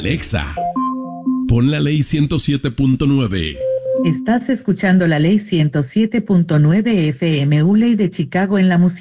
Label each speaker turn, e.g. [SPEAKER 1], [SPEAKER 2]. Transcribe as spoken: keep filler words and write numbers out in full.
[SPEAKER 1] Alexa, pon la ley ciento siete punto nueve.
[SPEAKER 2] Estás escuchando la ley ciento siete punto nueve F M U, ley de Chicago en la música.